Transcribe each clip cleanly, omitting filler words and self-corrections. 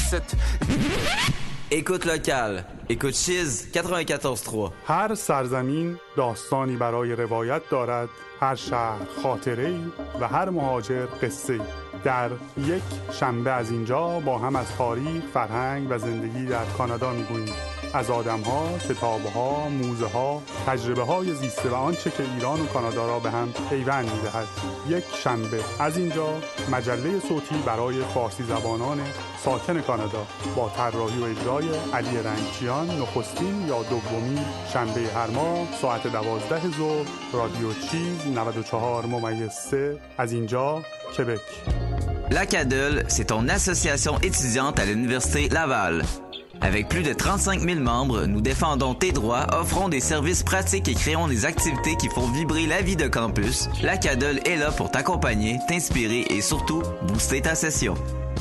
ست. écoute locale. écoute چیز 94.3. هر سرزمین داستانی برای روایت دارد، هر شهر خاطره‌ای و هر مهاجر قصه‌ای. در یک شنبه از اینجا با هم از تاریخ، فرهنگ و زندگی در کانادا می‌گوییم. از آدم‌ها، کتاب‌ها، موزه‌ها، تجربه‌های زیسته و آنچه که ایران و کانادا را به هم پیوند می‌دهد. یک شنبه از اینجا، مجله صوتی برای فارسی زبانان ساکن کانادا با طراحی و اجرای علی رنگچیان، نخستین یا دومین شنبه هر ماه ساعت 12 ظهر. رادیو چیز 94.3 از اینجا، کبک. La CADEL, c'est ton association étudiante à l'Université Laval. Avec plus de 35 000 membres, nous défendons tes droits, offrons des services pratiques et créons des activités qui font vibrer la vie de campus. La CADEL est là pour t'accompagner, t'inspirer et surtout booster ta session.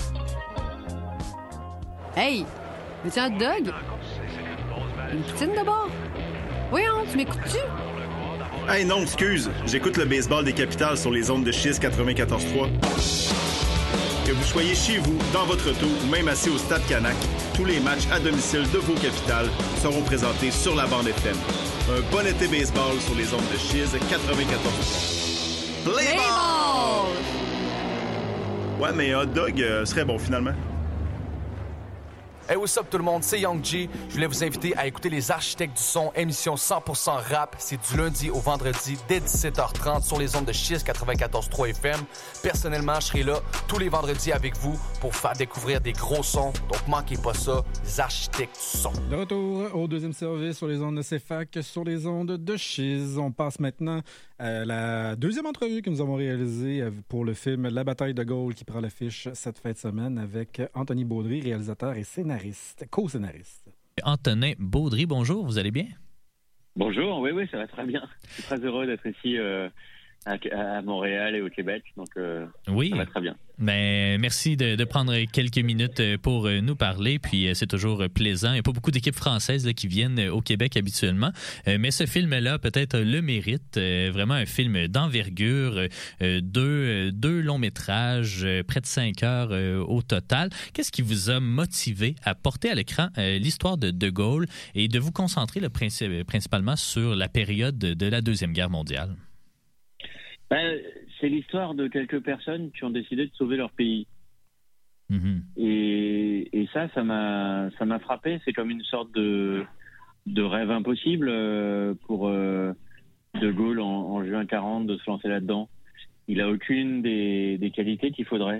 Hey! Veux-tu un hot dog? Une poutine de bord? Voyons, tu m'écoutes-tu? Hey non, excuse, j'écoute le baseball des Capitales sur les ondes de Chiz 94.3. Que vous soyez chez vous, dans votre auto ou même assis au Stade Canac, tous les matchs à domicile de vos Capitales seront présentés sur la bande FM. Un bon été baseball sur les ondes de Chiz 94.3. Play ball! Ouais, mais un hot dog serait bon finalement. Hey, what's up tout le monde, c'est Young G. Je voulais vous inviter à écouter Les Architectes du Son, émission 100% rap. C'est du lundi au vendredi dès 17h30 sur les ondes de Chiz 94.3 FM. Personnellement, je serai là tous les vendredis avec vous pour faire découvrir des gros sons. Donc, manquez pas ça, Les Architectes du Son. De retour au deuxième service sur les ondes de CFAC, sur les ondes de Chiz. On passe maintenant à la deuxième entrevue que nous avons réalisée pour le film La bataille de Gaulle qui prend l'affiche cette fin de semaine avec Anthony Baudry, réalisateur et co-scénariste. Antonin Baudry, bonjour, vous allez bien? Bonjour, oui, ça va très bien. Je suis très heureux d'être ici à Montréal et au Québec, donc oui. Ça va très bien. Ben, merci de prendre quelques minutes pour nous parler, puis c'est toujours plaisant. Il n'y a pas beaucoup d'équipes françaises là, qui viennent au Québec habituellement, mais ce film-là peut-être le mérite. Vraiment un film d'envergure, deux longs métrages, près de 5 heures au total. Qu'est-ce qui vous a motivé à porter à l'écran l'histoire de Gaulle et de vous concentrer principalement sur la période de la Deuxième Guerre mondiale? C'est l'histoire de quelques personnes qui ont décidé de sauver leur pays. Mm-hmm. Et ça m'a frappé. C'est comme une sorte de rêve impossible pour De Gaulle en juin 40 de se lancer là-dedans. Il a aucune des qualités qu'il faudrait.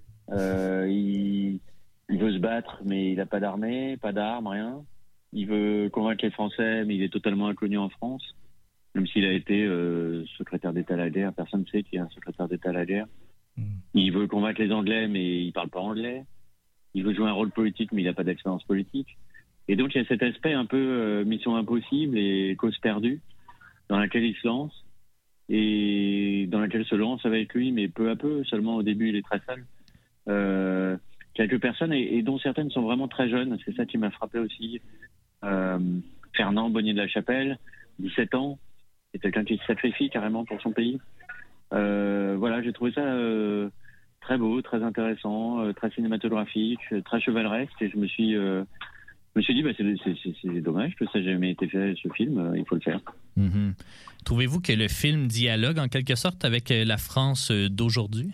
Il veut se battre, mais il n'a pas d'armée, pas d'armes, rien. Il veut convaincre les Français, mais il est totalement inconnu en France. Même s'il a été secrétaire d'État à la guerre, personne ne sait qu'il y a un secrétaire d'État à la guerre. Il veut convaincre les Anglais, mais il ne parle pas anglais. Il veut jouer un rôle politique, mais il n'a pas d'expérience politique. Et donc, il y a cet aspect un peu mission impossible et cause perdue dans laquelle il se lance et dans laquelle se lance avec lui, mais peu à peu. Seulement, au début, il est très seul. Quelques personnes, et dont certaines sont vraiment très jeunes. C'est ça qui m'a frappé aussi. Fernand Bonnier de la Chapelle, 17 ans. C'est quelqu'un qui se sacrifie carrément pour son pays. Voilà, j'ai trouvé ça très beau, très intéressant, très cinématographique, très chevaleresque. Et je me suis dit, c'est dommage que ça n'ait jamais été fait, ce film. Il faut le faire. Mm-hmm. Trouvez-vous que le film dialogue en quelque sorte avec la France d'aujourd'hui?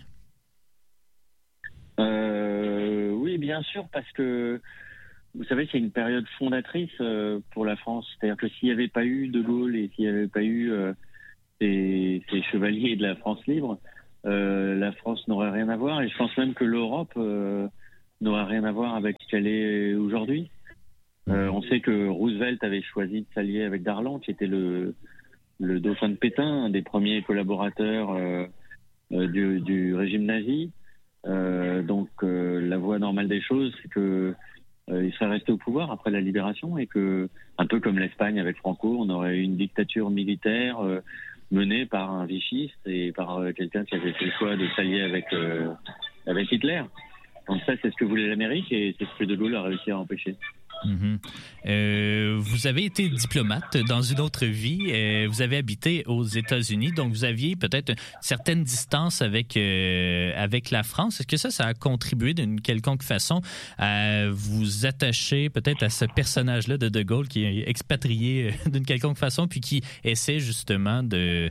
Oui, bien sûr, parce que vous savez, c'est une période fondatrice pour la France. C'est-à-dire que s'il n'y avait pas eu De Gaulle et s'il n'y avait pas eu ces chevaliers de la France libre, la France n'aurait rien à voir. Et je pense même que l'Europe n'aurait rien à voir avec ce qu'elle est aujourd'hui. On sait que Roosevelt avait choisi de s'allier avec Darlan, qui était le dauphin de Pétain, un des premiers collaborateurs du régime nazi. Donc la voie normale des choses, c'est que il serait resté au pouvoir après la libération et que, un peu comme l'Espagne avec Franco, on aurait eu une dictature militaire menée par un vichiste et par quelqu'un qui avait fait le choix de s'allier avec Hitler. Donc ça, c'est ce que voulait l'Amérique et c'est ce que De Gaulle a réussi à empêcher. Vous avez été diplomate dans une autre vie. Vous avez habité aux États-Unis, donc vous aviez peut-être une certaine distance avec la France. Est-ce que ça a contribué d'une quelconque façon à vous attacher peut-être à ce personnage-là de Gaulle qui est expatrié d'une quelconque façon, puis qui essaie justement de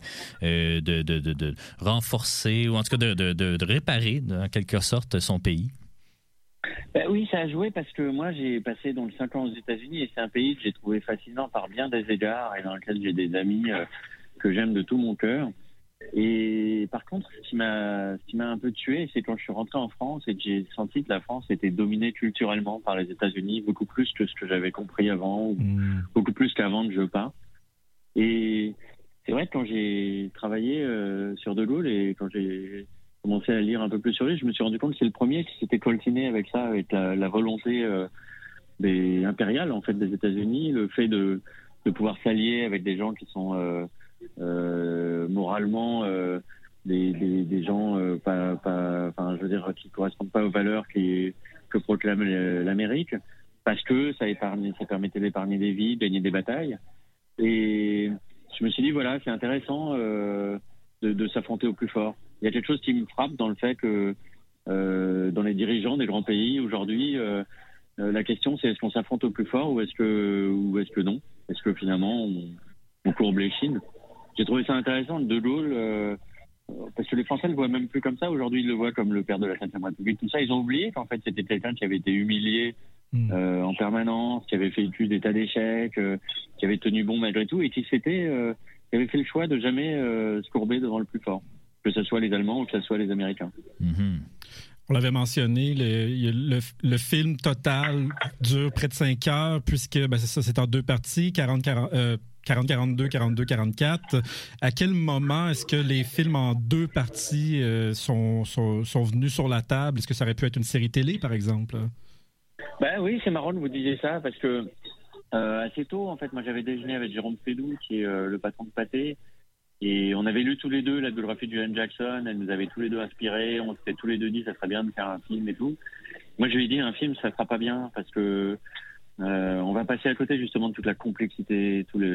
renforcer, ou en tout cas de réparer, en quelque sorte, son pays? Ben oui, ça a joué parce que moi, j'ai passé donc 5 ans aux États-Unis et c'est un pays que j'ai trouvé fascinant par bien des égards et dans lequel j'ai des amis que j'aime de tout mon cœur. Et par contre, ce qui m'a un peu tué, c'est quand je suis rentré en France et que j'ai senti que la France était dominée culturellement par les États-Unis, beaucoup plus que ce que j'avais compris avant, ou beaucoup plus qu'avant que je parte. Et c'est vrai que quand j'ai travaillé sur De Gaulle et quand j'ai commencé à lire un peu plus sur lui, je me suis rendu compte que c'est le premier qui s'était coltiné avec ça, avec la volonté impériale en fait des États-Unis, le fait de pouvoir s'allier avec des gens qui sont moralement des gens je veux dire qui correspondent pas aux valeurs que proclame l'Amérique, parce que ça permettait d'épargner des vies, de gagner des batailles. Et je me suis dit voilà, c'est intéressant de s'affronter au plus fort. Il y a quelque chose qui me frappe dans le fait que dans les dirigeants des grands pays aujourd'hui, la question c'est est-ce qu'on s'affronte au plus fort ou est-ce que non? Est-ce que finalement on courbe les chines? J'ai trouvé ça intéressant de Gaulle parce que les Français le voient même plus comme ça. Aujourd'hui, ils le voient comme le père de la Cinquième République. Tout ça, ils ont oublié qu'en fait c'était quelqu'un qui avait été humilié en permanence, qui avait vécu des tas d'échecs, qui avait tenu bon malgré tout et qui avait fait le choix de jamais se courber devant le plus fort, que ce soit les Allemands ou que ce soit les Américains. On l'avait mentionné, le film total dure près de 5 heures, puisque c'est en 2 parties, 40-42, 42-44. À quel moment est-ce que les films en 2 parties sont venus sur la table? Est-ce que ça aurait pu être une série télé, par exemple? Ben oui, c'est marrant que vous disiez ça, parce que assez tôt, en fait, moi j'avais déjeuné avec Jérôme Fédou, qui est le patron de Pathé, et on avait lu tous les deux la biographie de Julian Jackson, elle nous avait tous les deux inspirés, on s'était tous les deux dit ça serait bien de faire un film et tout. Moi je lui ai dit un film ça sera pas bien, parce que on va passer à côté justement de toute la complexité, toute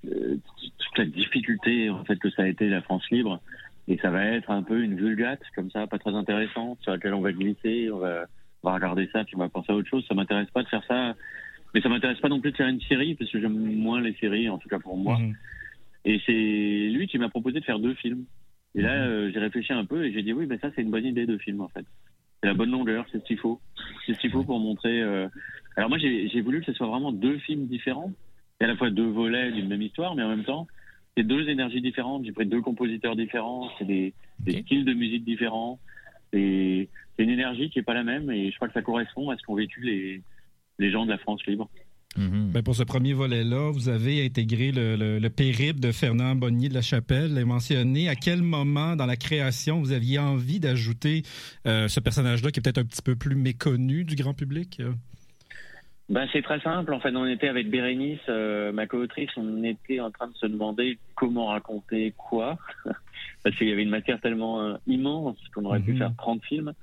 la difficulté en fait que ça a été la France libre, et ça va être un peu une vulgate comme ça, pas très intéressante, sur laquelle on va glisser, on va regarder ça puis on va penser à autre chose. Ça m'intéresse pas de faire ça, mais ça m'intéresse pas non plus de faire une série, parce que j'aime moins les séries, en tout cas pour moi. Et c'est lui qui m'a proposé de faire 2 films. Et là, j'ai réfléchi un peu et j'ai dit oui, ça c'est une bonne idée de film en fait. C'est la bonne longueur, c'est ce qu'il faut. C'est ce qu'il faut pour montrer. Alors moi, j'ai voulu que ce soit vraiment 2 films différents, et à la fois 2 volets d'une même histoire, mais en même temps, c'est 2 énergies différentes. J'ai pris 2 compositeurs différents, c'est des styles de musique différents. C'est une énergie qui est pas la même, et je crois que ça correspond à ce qu'ont vécu les gens de la France libre. Pour ce premier volet-là, vous avez intégré le périple de Fernand Bonnier de la Chapelle, l'avez mentionné. À quel moment dans la création vous aviez envie d'ajouter ce personnage-là qui est peut-être un petit peu plus méconnu du grand public? C'est très simple. En fait, on était avec Bérénice, ma co-autrice, on était en train de se demander comment raconter quoi, parce qu'il y avait une matière tellement immense qu'on aurait pu faire 30 films.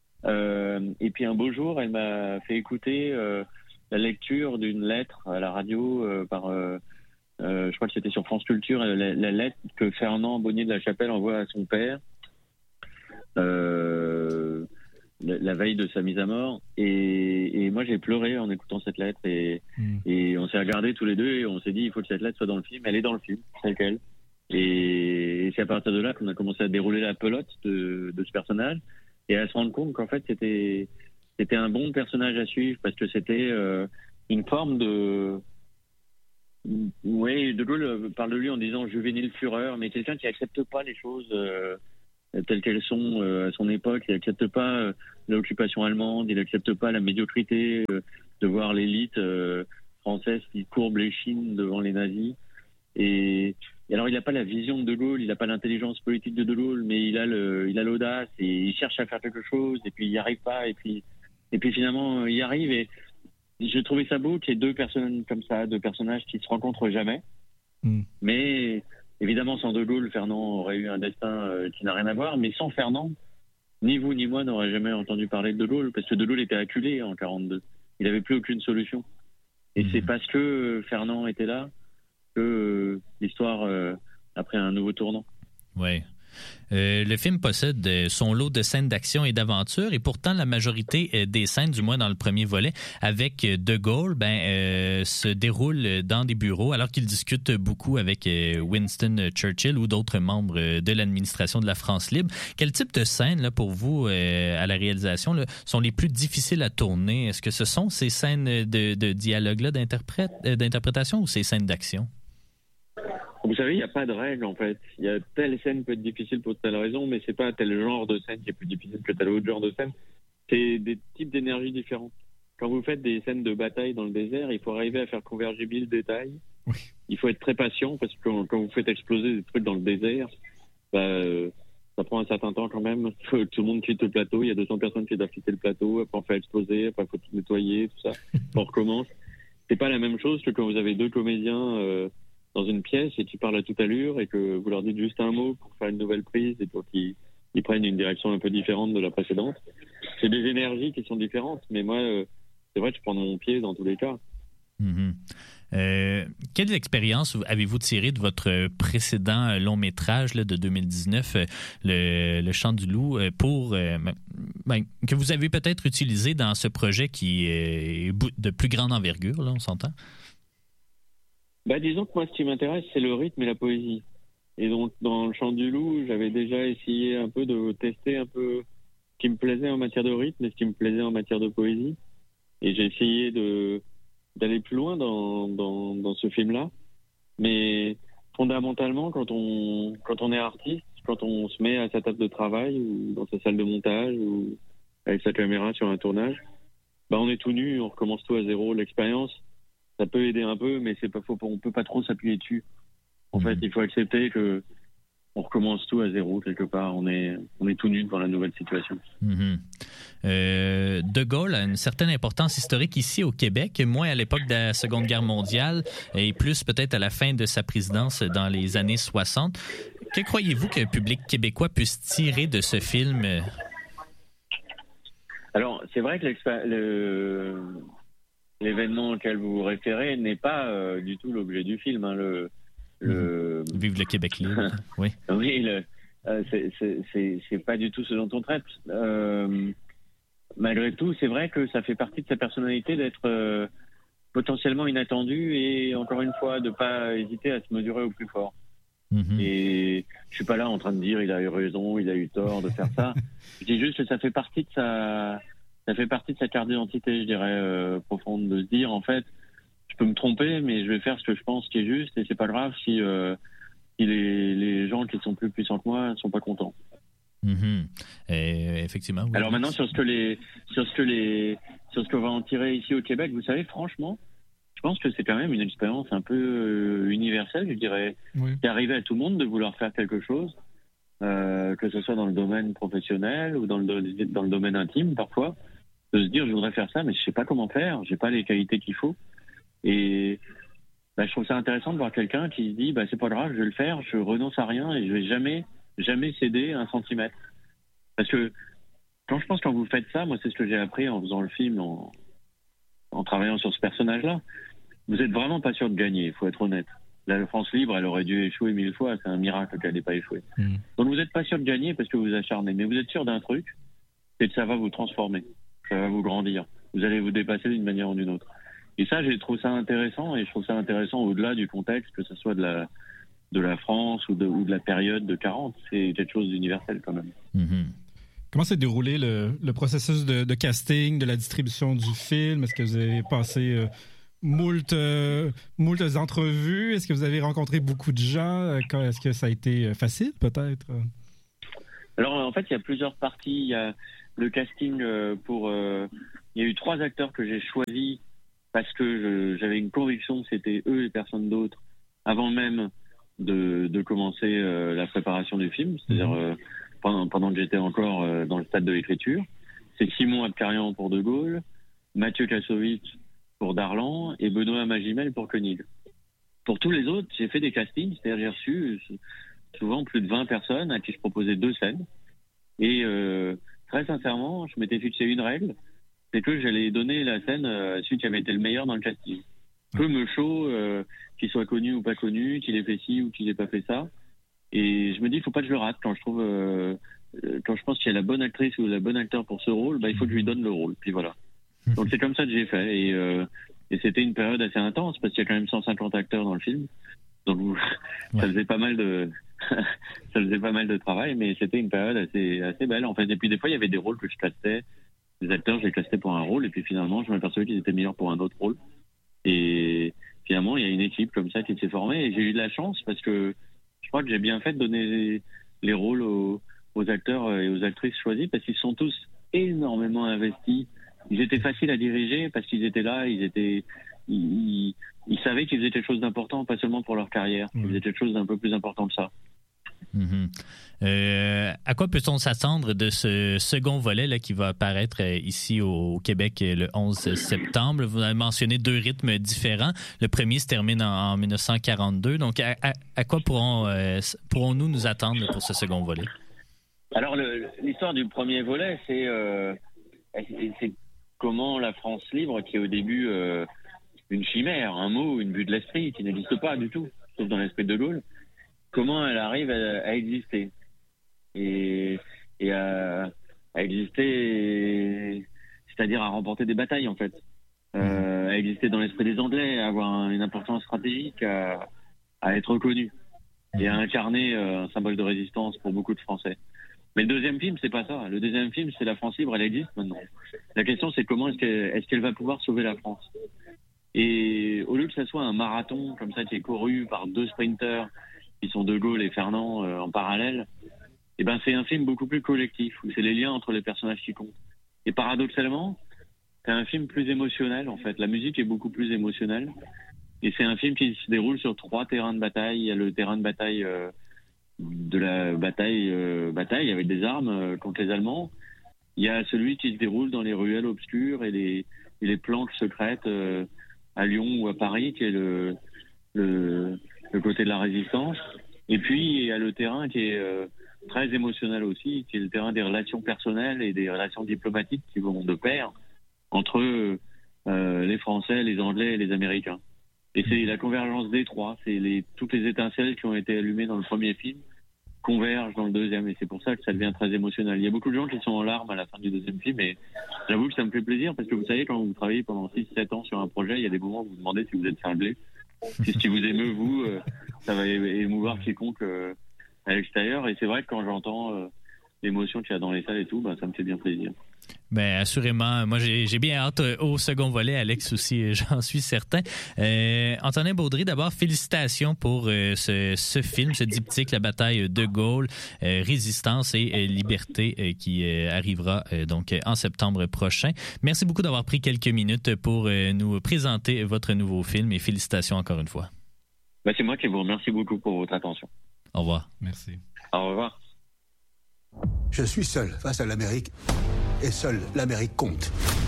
Et puis un beau jour, elle m'a fait écouter la lecture d'une lettre à la radio par, je crois que c'était sur France Culture, la lettre que Fernand Bonnier de la Chapelle envoie à son père la veille de sa mise à mort. Et moi j'ai pleuré en écoutant cette lettre, et on s'est regardés tous les deux et on s'est dit il faut que cette lettre soit dans le film. Elle est dans le film, telle quelle. Et c'est à partir de là qu'on a commencé à dérouler la pelote de ce personnage et à se rendre compte qu'en fait c'était un bon personnage à suivre, parce que c'était une forme de... Oui, De Gaulle parle de lui en disant juvénile fureur, mais quelqu'un qui accepte pas les choses telles qu'elles sont à son époque. Il accepte pas l'occupation allemande, il accepte pas la médiocrité de voir l'élite française qui courbe les chines devant les nazis. Et alors il n'a pas la vision de Gaulle, il n'a pas l'intelligence politique de Gaulle, mais il a l'audace, et il cherche à faire quelque chose, et puis il n'y arrive pas, et puis finalement il y arrive. Et je trouvais ça beau qu'il y ait 2 personnes comme ça, 2 personnages qui se rencontrent jamais. Mais évidemment, sans De Gaulle, Fernand aurait eu un destin qui n'a rien à voir, mais sans Fernand, ni vous ni moi n'aurait jamais entendu parler de De Gaulle, parce que De Gaulle était acculé en 42. Il n'avait plus aucune solution. Et c'est parce que Fernand était là que l'histoire a pris un nouveau tournant. Oui. Le film possède son lot de scènes d'action et d'aventure, et pourtant la majorité des scènes, du moins dans le premier volet, avec De Gaulle, se déroulent dans des bureaux alors qu'il discute beaucoup avec Winston Churchill ou d'autres membres de l'administration de la France libre. Quel type de scènes, là, pour vous, à la réalisation, là, sont les plus difficiles à tourner? Est-ce que ce sont ces scènes de dialogue-là, d'interprétation, ou ces scènes d'action? Vous savez, il n'y a pas de règle, en fait. Il y a telle scène peut être difficile pour telle raison, mais c'est pas tel genre de scène qui est plus difficile que tel autre genre de scène. C'est des types d'énergie différentes. Quand vous faites des scènes de bataille dans le désert, il faut arriver à faire converger 1000 détails. Oui. Il faut être très patient, parce que quand vous faites exploser des trucs dans le désert, ça prend un certain temps quand même. Tout le monde quitte le plateau, il y a 200 personnes qui doivent quitter le plateau, après on fait exploser, après il faut tout nettoyer, tout ça. On recommence. C'est pas la même chose que quand vous avez 2 comédiens dans une pièce et qui parlent à toute allure et que vous leur dites juste un mot pour faire une nouvelle prise et pour qu'ils prennent une direction un peu différente de la précédente. C'est des énergies qui sont différentes, mais moi, c'est vrai que je prends mon pied dans tous les cas. Quelles expériences avez-vous tirées de votre précédent long métrage là, de 2019, le Chant du loup, que vous avez peut-être utilisé dans ce projet qui est de plus grande envergure, là, on s'entend? Disons que moi, ce qui m'intéresse, c'est le rythme et la poésie. Et donc, dans le Chant du loup, j'avais déjà essayé un peu de tester un peu ce qui me plaisait en matière de rythme et ce qui me plaisait en matière de poésie. Et j'ai essayé d'aller plus loin dans ce film-là. Mais fondamentalement, quand on est artiste, quand on se met à sa table de travail ou dans sa salle de montage ou avec sa caméra sur un tournage, on est tout nu, on recommence tout à zéro. L'expérience, ça peut aider un peu, mais on peut pas trop s'appuyer dessus. En fait, il faut accepter que on recommence tout à zéro quelque part. On est tout nu devant la nouvelle situation. De Gaulle a une certaine importance historique ici au Québec, moins à l'époque de la Seconde Guerre mondiale et plus peut-être à la fin de sa présidence dans les années 60. Que croyez-vous que le public québécois puisse tirer de ce film? Alors, c'est vrai que l'événement auquel vous vous référez n'est pas du tout l'objet du film. Vive le Québec libre. Oui. Oui, c'est pas du tout ce dont on traite. Malgré tout, c'est vrai que ça fait partie de sa personnalité d'être potentiellement inattendu et encore une fois de pas hésiter à se mesurer au plus fort. Et je suis pas là en train de dire il a eu raison, il a eu tort de faire ça. Je dis juste que ça fait partie de sa carte d'identité, je dirais, profonde, de se dire en fait, je peux me tromper, mais je vais faire ce que je pense qui est juste et c'est pas grave si les gens qui sont plus puissants que moi ne sont pas contents. Effectivement. Oui. Alors maintenant sur ce qu'on va en tirer ici au Québec, vous savez, franchement, je pense que c'est quand même une expérience un peu universelle, je dirais, qui arrive à tout le monde de vouloir faire quelque chose, que ce soit dans le domaine professionnel ou dans le domaine intime parfois, de se dire je voudrais faire ça, mais je sais pas comment faire, j'ai pas les qualités qu'il faut. Et je trouve ça intéressant de voir quelqu'un qui se dit c'est pas grave, je vais le faire, je renonce à rien et je vais jamais céder un centimètre. Parce que quand vous faites ça, moi c'est ce que j'ai appris en faisant le film, en travaillant sur ce personnage-là, vous êtes vraiment pas sûr de gagner, il faut être honnête. La France libre, elle aurait dû échouer 1000 fois, c'est un miracle qu'elle n'ait pas échoué. Donc vous n'êtes pas sûr de gagner parce que vous vous acharnez, mais vous êtes sûr d'un truc, c'est que ça va vous transformer, ça va vous grandir, vous allez vous dépasser d'une manière ou d'une autre. Et ça, j'ai trouvé ça intéressant, et je trouve ça intéressant au-delà du contexte, que ce soit de la France ou de la période de 40. C'est quelque chose d'universel quand même. Comment s'est déroulé le processus de casting, de la distribution du film? Est-ce que vous avez passé moult entrevues? Est-ce que vous avez rencontré beaucoup de gens? Est-ce que ça a été facile, peut-être? Alors, en fait, il y a plusieurs parties. Il y a le casting il y a eu 3 acteurs que j'ai choisis parce que j'avais une conviction que c'était eux et personne d'autre avant même de commencer la préparation du film, c'est-à-dire pendant que j'étais encore dans le stade de l'écriture. C'est Simon Abkarian pour De Gaulle, Mathieu Kassovitz pour Darlan et Benoît Magimel pour Koenig. Pour tous les autres, j'ai fait des castings, c'est-à-dire j'ai reçu souvent plus de 20 personnes à qui je proposais 2 scènes. Et très sincèrement, je m'étais fixé une règle, c'est que j'allais donner la scène à celui qui avait été le meilleur dans le casting. peu me chaud, qu'il soit connu ou pas connu, qu'il ait fait ci ou qu'il ait pas fait ça. Et je me dis, il faut pas que je le rate quand je pense qu'il y a la bonne actrice ou la bonne acteur pour ce rôle, il faut que je lui donne le rôle. Puis voilà. Donc c'est comme ça que j'ai fait. Et c'était une période assez intense parce qu'il y a quand même 150 acteurs dans le film. Donc ça faisait pas mal de ça faisait pas mal de travail, mais c'était une période assez belle en fait. Et puis des fois il y avait des rôles que je castais, des acteurs je les castais pour un rôle et puis finalement je m'apercevais qu'ils étaient meilleurs pour un autre rôle. Et finalement il y a une équipe comme ça qui s'est formée et j'ai eu de la chance parce que je crois que j'ai bien fait de donner les rôles aux acteurs et aux actrices choisis parce qu'ils sont tous énormément investis. Ils étaient faciles à diriger parce qu'ils étaient là, ils savaient qu'ils faisaient quelque chose d'important, pas seulement pour leur carrière. Ils faisaient quelque chose d'un peu plus important que ça. À quoi peut-on s'attendre de ce second volet là, qui va apparaître ici au Québec le 11 septembre? Vous avez mentionné 2 rythmes différents. Le premier se termine en 1942. Donc, à quoi pourrons-nous nous attendre pour ce second volet? Alors, l'histoire du premier volet, c'est comment la France libre, qui est au début une chimère, un mot, une vue de l'esprit, qui n'existe pas du tout, sauf dans l'esprit de Gaulle, comment elle arrive à exister. Et à exister, c'est-à-dire à remporter des batailles, en fait. À exister dans l'esprit des Anglais, à avoir une importance stratégique, à être reconnu et à incarner un symbole de résistance pour beaucoup de Français. Mais le deuxième film, c'est pas ça. Le deuxième film, c'est la France libre, elle existe maintenant. La question, c'est comment est-ce qu'elle va pouvoir sauver la France. Et au lieu que ça soit un marathon comme ça qui est couru par 2 sprinteurs qui sont De Gaulle et Fernand en parallèle, c'est un film beaucoup plus collectif où c'est les liens entre les personnages qui comptent. Et paradoxalement, c'est un film plus émotionnel en fait. La musique est beaucoup plus émotionnelle et c'est un film qui se déroule sur 3 terrains de bataille. Il y a le terrain de bataille de la bataille avec des armes contre les Allemands. Il y a celui qui se déroule dans les ruelles obscures et les planques secrètes à Lyon ou à Paris, qui est le côté de la résistance. Et puis il y a le terrain qui est très émotionnel aussi, qui est le terrain des relations personnelles et des relations diplomatiques qui vont de pair entre les Français, les Anglais et les Américains. Et c'est la convergence des 3, c'est toutes les étincelles qui ont été allumées dans le premier film convergent dans le deuxième, et c'est pour ça que ça devient très émotionnel. Il y a beaucoup de gens qui sont en larmes à la fin du deuxième film, et j'avoue que ça me fait plaisir, parce que vous savez, quand vous travaillez pendant 6-7 ans sur un projet, il y a des moments où vous vous demandez si vous êtes cinglé. Si ce qui vous émeut, vous, ça va émouvoir quiconque à l'extérieur, et c'est vrai que quand j'entends l'émotion qu'il y a dans les salles et tout, ça me fait bien plaisir. Ben assurément, moi j'ai bien hâte au second volet, Alex aussi, j'en suis certain. Antonin Baudry, d'abord félicitations pour ce film, ce diptyque, la bataille de Gaulle, résistance et liberté qui arrivera donc en septembre prochain. Merci beaucoup d'avoir pris quelques minutes pour nous présenter votre nouveau film et félicitations encore une fois. C'est moi qui vous remercie beaucoup pour votre attention. Au revoir. Merci. Au revoir. Je suis seul face à l'Amérique. Et seule l'Amérique compte.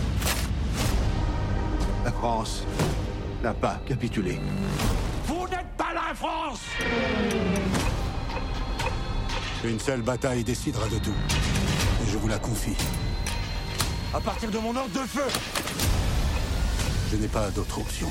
La France n'a pas capitulé. Vous n'êtes pas la France! Une seule bataille décidera de tout. Et je vous la confie. À partir de mon ordre de feu! Je n'ai pas d'autre option.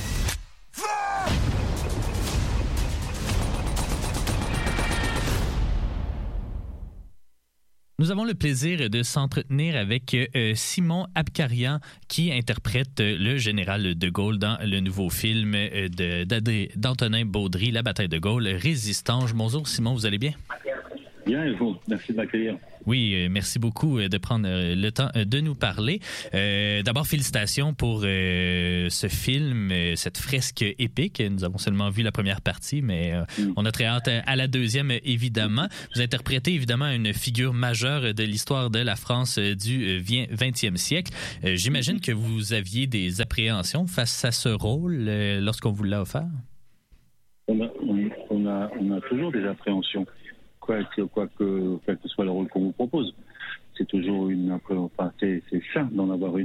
Nous avons le plaisir de s'entretenir avec Simon Abkarian qui interprète le général de Gaulle dans le nouveau film d'Antonin Baudry, La bataille de Gaulle, Résistance. Bonjour Simon, vous allez bien? Bien, et vous? Merci de m'accueillir. Oui, merci beaucoup de prendre le temps de nous parler. D'abord, félicitations pour ce film, cette fresque épique. Nous avons seulement vu la première partie, mais on a très hâte à la deuxième, évidemment. Vous interprétez évidemment une figure majeure de l'histoire de la France du 20e siècle. J'imagine que vous aviez des appréhensions face à ce rôle lorsqu'on vous l'a offert? On a toujours des appréhensions. Quel que soit le rôle qu'on vous propose. C'est toujours c'est sain d'en avoir une.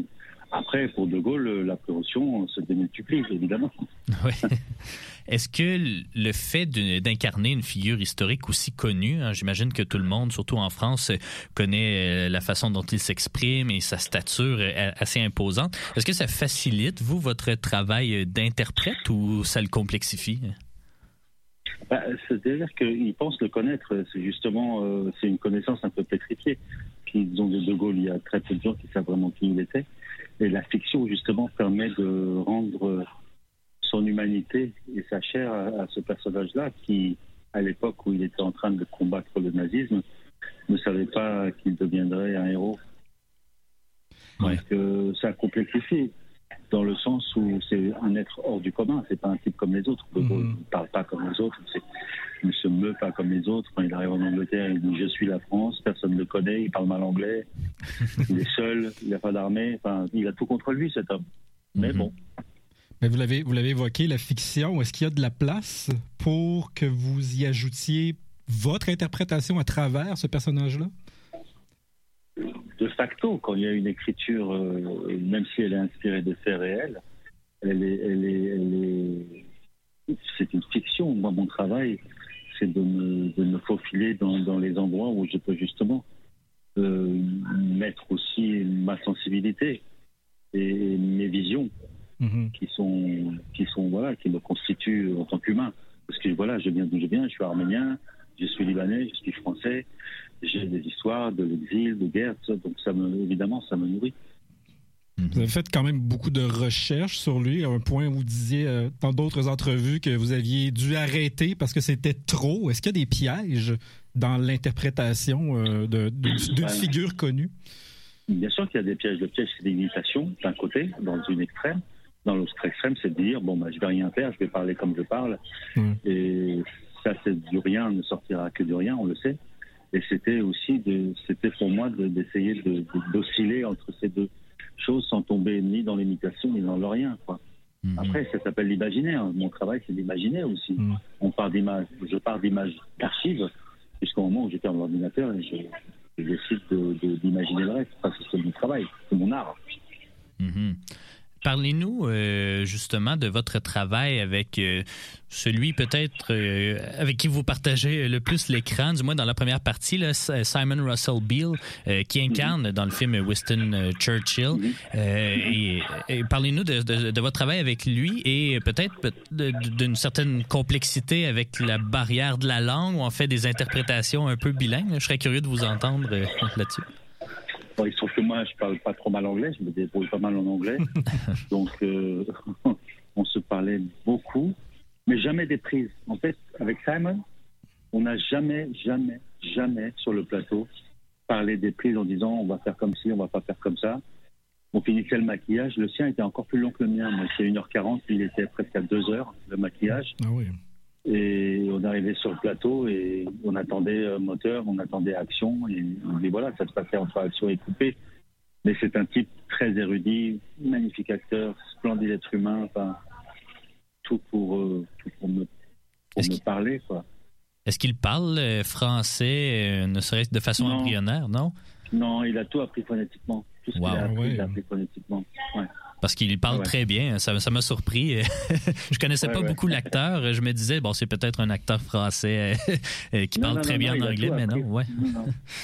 Après, pour De Gaulle, l'appréhension se démultiplie, évidemment. Oui. Est-ce que le fait d'incarner une figure historique aussi connue, hein, j'imagine que tout le monde, surtout en France, connaît la façon dont il s'exprime et sa stature assez imposante, est-ce que ça facilite, vous, votre travail d'interprète ou ça le complexifie? C'est-à-dire qu'ils pensent le connaître. C'est justement c'est une connaissance un peu pétrifiée. Qu'ils ont de Gaulle, il y a très peu de gens qui savent vraiment qui il était. Et la fiction, justement, permet de rendre son humanité et sa chair à ce personnage-là qui, à l'époque où il était en train de combattre le nazisme, ne savait pas qu'il deviendrait un héros. Ouais. Donc ça complexifie, dans le sens où c'est un être hors du commun, c'est pas un type comme les autres. De Gaulle ne parle pas comme les autres, il ne se meut pas comme les autres. Quand il arrive en Angleterre, il dit « Je suis la France », personne ne le connaît, il parle mal anglais, il est seul, il n'a pas d'armée, enfin, il a tout contre lui, cet homme. Mais bon. Mais vous l'avez évoqué, la fiction, est-ce qu'il y a de la place pour que vous y ajoutiez votre interprétation à travers ce personnage-là? De facto, quand il y a une écriture, même si elle est inspirée de faits réels, c'est une fiction. Moi, mon travail, c'est de me faufiler dans les endroits où je peux justement mettre aussi ma sensibilité et mes visions qui me constituent en tant qu'humain. Parce que voilà, je viens d'où je viens, je suis arménien, je suis libanais, je suis français, j'ai des histoires de l'exil, de guerre, tout ça, donc évidemment, ça me nourrit. Vous avez fait quand même beaucoup de recherches sur lui, à un point où vous disiez dans d'autres entrevues que vous aviez dû arrêter parce que c'était trop. Est-ce qu'il y a des pièges dans l'interprétation d'une figure connue? Bien sûr qu'il y a des pièges. Le piège, c'est l'imitation, d'un côté, dans une extrême. Dans l'autre extrême, c'est de dire, je vais rien faire, je vais parler comme je parle. Et ça, c'est du rien, ne sortira que du rien, on le sait. Et c'était pour moi d'essayer d'osciller entre ces deux choses sans tomber ni dans l'imitation ni dans le rien, quoi. Après, ça s'appelle l'imaginaire. Mon travail, c'est l'imaginaire aussi. Je pars d'images d'archives jusqu'au moment où j'étais en ordinateur et je décide d'imaginer le reste. Parce que c'est mon travail, c'est mon art. Parlez-nous justement de votre travail avec celui peut-être avec qui vous partagez le plus l'écran, du moins dans la première partie, là, Simon Russell Beale, qui incarne dans le film Winston Churchill. Et parlez-nous de votre travail avec lui et peut-être d'une certaine complexité avec la barrière de la langue où on fait des interprétations un peu bilingues. Je serais curieux de vous entendre là-dessus. Bon, il se trouve que moi, je parle pas trop mal anglais, je me débrouille pas mal en anglais. Donc, on se parlait beaucoup, mais jamais des prises. En fait, avec Simon, on n'a jamais sur le plateau parlé des prises en disant on va faire comme ci, on va pas faire comme ça. On finissait le maquillage. Le sien était encore plus long que le mien. Moi, c'est 1h40, il était presque à 2h, le maquillage. Ah oui. Et on arrivait sur le plateau et on attendait moteur, on attendait action et voilà, ça se passait entre action et coupé. Mais c'est un type très érudit, magnifique acteur, splendide être humain, enfin tout pour me parler, quoi. Est-ce qu'il parle français, ne serait-ce de façon embryonnaire, non? Non, il a tout appris phonétiquement. Tout ce qu'il a appris, il a appris phonétiquement. Ouais. Parce qu'il parle très bien, ça m'a surpris. Je connaissais pas beaucoup l'acteur. Je me disais, c'est peut-être un acteur français qui parle très bien en anglais, mais non. Ouais. Non.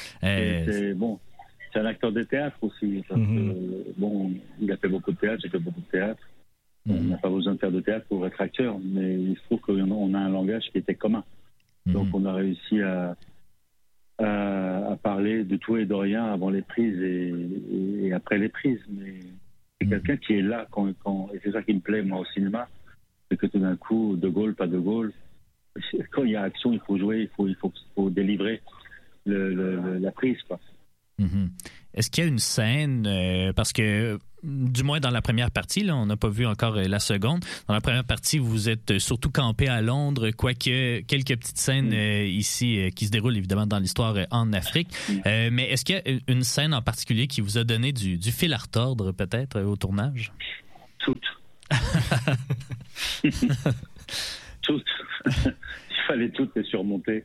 C'est un acteur de théâtre aussi. Parce que, il a fait beaucoup de théâtre, j'ai fait beaucoup de théâtre. On n'a pas besoin de faire de théâtre pour être acteur, mais il se trouve qu'on a un langage qui était commun. Donc on a réussi à parler de tout et de rien avant les prises et après les prises. Mais c'est quelqu'un qui est là et c'est ça qui me plaît moi au cinéma, c'est que tout d'un coup, De Gaulle, pas De Gaulle, quand il y a action, il faut jouer, il faut délivrer la prise, quoi. Est-ce qu'il y a une scène, parce que du moins dans la première partie, là, on n'a pas vu encore la seconde, dans la première partie, vous êtes surtout campé à Londres, quoique quelques petites scènes ici qui se déroulent évidemment dans l'histoire en Afrique, mais est-ce qu'il y a une scène en particulier qui vous a donné du fil à retordre peut-être au tournage? Toutes. Toutes. Il fallait toutes les surmonter.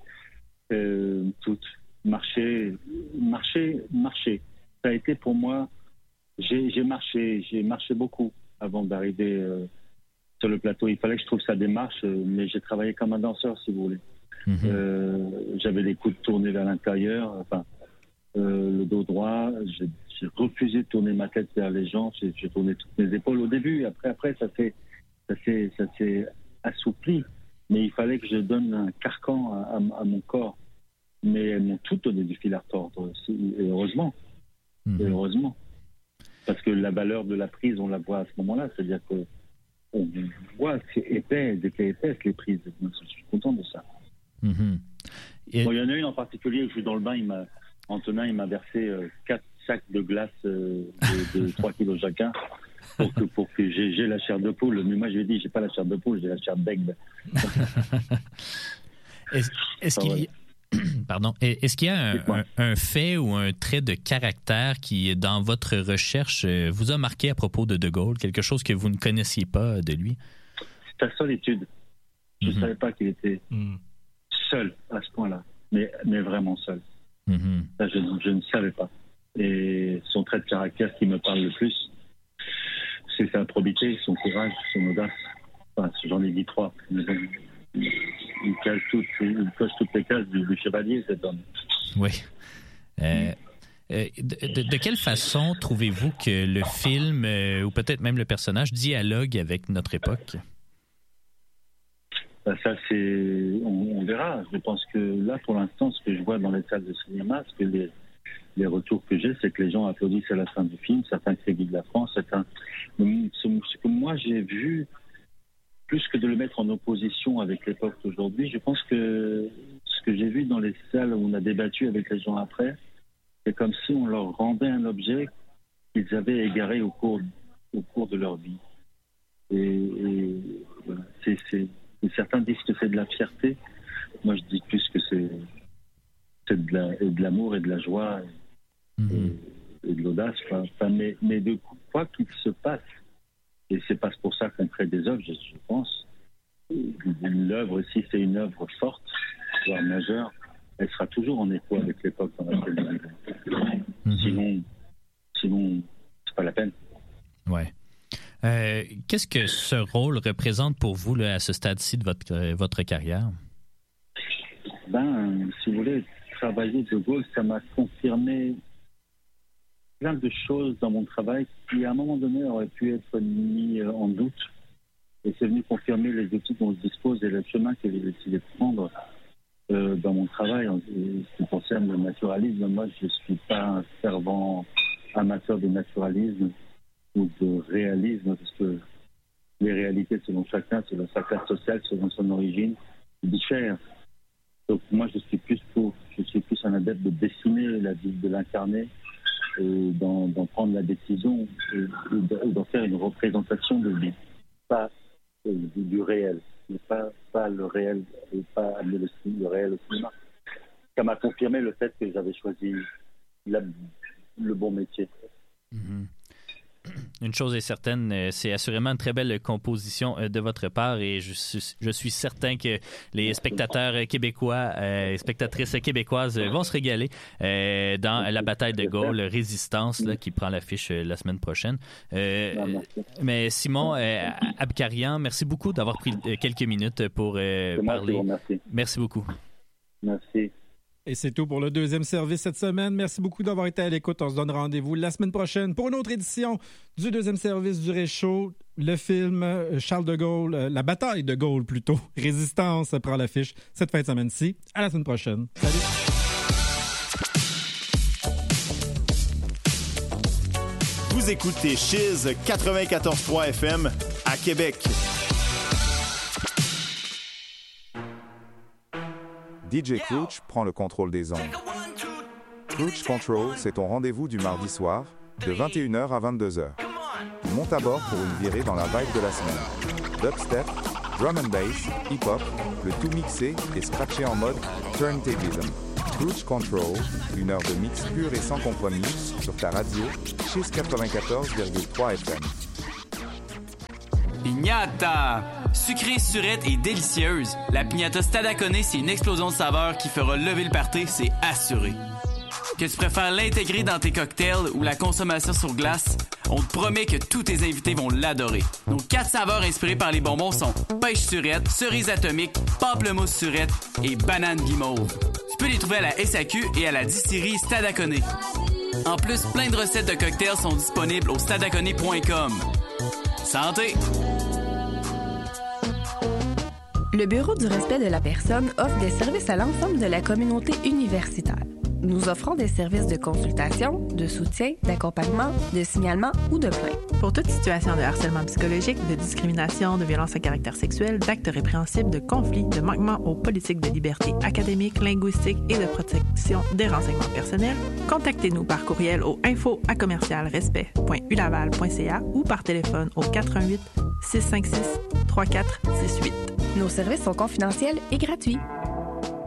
Toutes. Marcher. Ça a été pour moi J'ai marché beaucoup avant d'arriver sur le plateau. Il fallait que je trouve sa démarche, mais j'ai travaillé comme un danseur, si vous voulez. J'avais les coudes tournés vers l'intérieur, le dos droit. J'ai refusé de tourner ma tête vers les gens. J'ai tourné toutes mes épaules au début. Après, ça s'est assoupli. Mais il fallait que je donne un carcan à mon corps. Mais elles m'ont tout donné du fil à retordre. Et heureusement. Et heureusement. Parce que la valeur de la prise, on la voit à ce moment-là. C'est-à-dire qu'on voit que c'est épais, elles étaient épaisses, les prises. Moi, je suis content de ça. Il y en a une en particulier, je suis dans le bain, Antonin, il m'a versé 4 sacs de glace de 3 kilos chacun pour que j'ai la chair de poule. Mais moi, je lui ai dit, j'ai pas la chair de poule, j'ai la chair d'aigle. Est-ce qu'il y a un fait ou un trait de caractère qui, dans votre recherche, vous a marqué à propos de Gaulle, quelque chose que vous ne connaissiez pas de lui? Sa solitude. Je ne savais pas qu'il était seul à ce point-là, mais vraiment seul. Ça, je ne savais pas. Et son trait de caractère qui me parle le plus, c'est sa probité, son courage, son audace. Enfin, j'en ai dit 3. Il coche toutes les cases du chevalier, cet homme. Oui. De quelle façon trouvez-vous que le film, ou peut-être même le personnage, dialogue avec notre époque? Ça, on verra. Je pense que là, pour l'instant, ce que je vois dans les salles de cinéma, les retours que j'ai, c'est que les gens applaudissent à la fin du film, certains crient Vive la France, ce que moi j'ai vu, plus que de le mettre en opposition avec l'époque d'aujourd'hui, je pense que ce que j'ai vu dans les salles où on a débattu avec les gens après, c'est comme si on leur rendait un objet qu'ils avaient égaré au cours de leur vie. Et voilà, certains disent que c'est de la fierté. Moi, je dis plus que c'est de l'amour et de la joie et de l'audace. Mais de quoi qu'il se passe, et c'est pas pour ça qu'on crée des œuvres, je pense. L'œuvre, si c'est une œuvre forte, voire majeure, elle sera toujours en écho avec l'époque dans laquelle on vit. Sinon, c'est pas la peine. Ouais. Qu'est-ce que ce rôle représente pour vous là, à ce stade-ci de votre carrière? Si vous voulez, travailler de Gaulle, ça m'a confirmé plein de choses dans mon travail qui, à un moment donné, auraient pu être mis en doute. Et c'est venu confirmer les outils dont je dispose et le chemin que j'ai décidé de prendre dans mon travail. En ce qui concerne le naturalisme, moi, je ne suis pas un fervent amateur de naturalisme ou de réalisme, parce que les réalités, selon chacun, selon sa classe sociale, selon son origine, diffèrent. Donc moi, je suis plus un adepte de dessiner la vie, de l'incarner, d'en prendre la décision et d'en faire une représentation de vie, pas du réel, mais pas le réel, et pas amener le réel au cinéma. Ça m'a confirmé le fait que j'avais choisi le bon métier. Une chose est certaine, c'est assurément une très belle composition de votre part et je suis certain que les spectateurs québécois et spectatrices québécoises vont se régaler dans la bataille de Gaulle, Résistance, là, qui prend l'affiche la semaine prochaine. Mais Simon Abkarian, merci beaucoup d'avoir pris quelques minutes pour parler. Merci beaucoup. Merci. Et c'est tout pour le deuxième service cette semaine. Merci beaucoup d'avoir été à l'écoute. On se donne rendez-vous la semaine prochaine pour une autre édition du deuxième service du Réchaud. Le film Charles de Gaulle, la bataille de Gaulle plutôt, Résistance prend l'affiche cette fin de semaine-ci. À la semaine prochaine. Salut! Vous écoutez Chiz 94.3 FM à Québec. DJ Crouch prend le contrôle des ondes. Crouch Control, c'est ton rendez-vous du mardi soir, de 21h à 22h. Monte à bord pour une virée dans la vibe de la semaine. Dubstep, drum and bass, hip-hop, le tout mixé et scratché en mode turntablism. Crouch Control, une heure de mix pur et sans compromis sur ta radio, Chiz 94,3 FM. Pignata! Sucrée, surette et délicieuse, la pignata Stadaconé, c'est une explosion de saveurs qui fera lever le party, c'est assuré. Que tu préfères l'intégrer dans tes cocktails ou la consommation sur glace, On te promet que tous tes invités vont l'adorer. Nos 4 saveurs inspirées par les bonbons sont pêche surette, cerise atomique, pamplemousse surette et banane guimauve. Tu peux les trouver à la SAQ et à la distillerie Stadaconé. En plus, plein de recettes de cocktails sont disponibles au stadaconé.com. Santé! Le Bureau du respect de la personne offre des services à l'ensemble de la communauté universitaire. Nous offrons des services de consultation, de soutien, d'accompagnement, de signalement ou de plainte. Pour toute situation de harcèlement psychologique, de discrimination, de violence à caractère sexuel, d'actes répréhensibles, de conflits, de manquements aux politiques de liberté académique, linguistique et de protection des renseignements personnels, contactez-nous par courriel au info@respect.ulaval.ca ou par téléphone au 418 656 3468. Nos services sont confidentiels et gratuits.